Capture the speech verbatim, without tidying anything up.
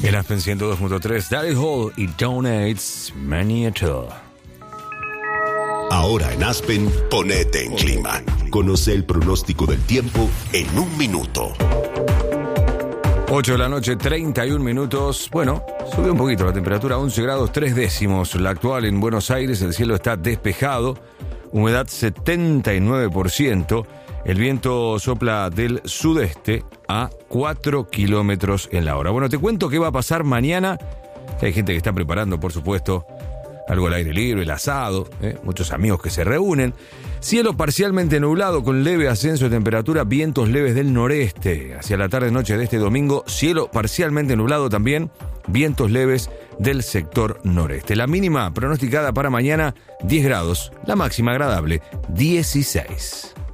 En Aspen ciento dos punto tres, Daddy Hall y Donates Maniacal. Ahora en Aspen, ponete en clima. Conoce el pronóstico del tiempo en un minuto. ocho de la noche, treinta y un minutos. Bueno, subió un poquito la temperatura, once grados tres décimos. La actual en Buenos Aires, el cielo está despejado, humedad setenta y nueve por ciento. El viento sopla del sudeste a cuatro kilómetros en la hora. Bueno, te cuento qué va a pasar mañana. Hay gente que está preparando, por supuesto, algo al aire libre, el asado, ¿eh? Muchos amigos que se reúnen. Cielo parcialmente nublado con leve ascenso de temperatura, vientos leves del noreste. Hacia la tarde-noche de este domingo, cielo parcialmente nublado también, vientos leves del sector noreste. La mínima pronosticada para mañana, diez grados. La máxima agradable, dieciséis.